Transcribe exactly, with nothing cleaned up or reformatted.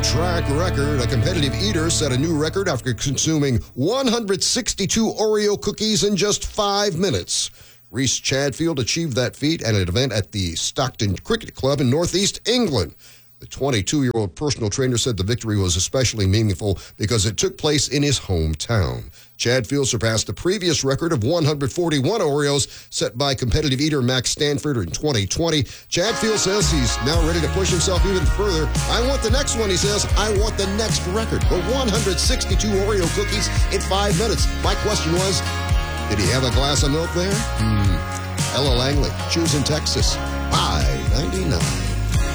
track record. A competitive eater set a new record after consuming one hundred sixty-two Oreo cookies in just five minutes. Reese Chadfield achieved that feat at an event at the Stockton Cricket Club in Northeast England. The twenty-two-year-old personal trainer said the victory was especially meaningful because it took place in his hometown. Chadfield surpassed the previous record of one hundred forty-one Oreos set by competitive eater Max Stanford in twenty twenty. Chadfield says he's now ready to push himself even further. I want the next one, he says. I want the next record. The one hundred sixty-two Oreo cookies in five minutes. My question was, did he have a glass of milk there? Hmm. Ella Langley, choosing Texas, five ninety-nine.